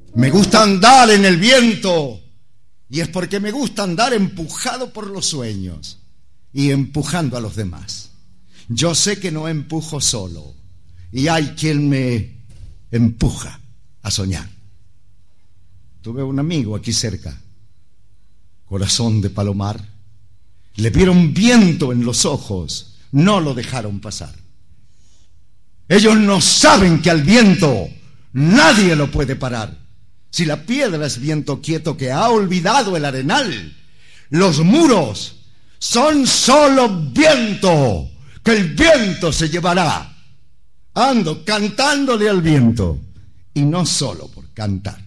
Me gusta andar en el viento, y es porque me gusta andar empujado por los sueños y empujando a los demás. Yo sé que no empujo solo, y hay quien me empuja a soñar. Tuve un amigo aquí cerca, corazón de palomar. Le vieron viento en los ojos, no lo dejaron pasar. Ellos no saben que al viento nadie lo puede parar. Si la piedra es viento quieto que ha olvidado el arenal, los muros son solo viento, que el viento se llevará. Ando cantándole al viento, y no solo por cantar.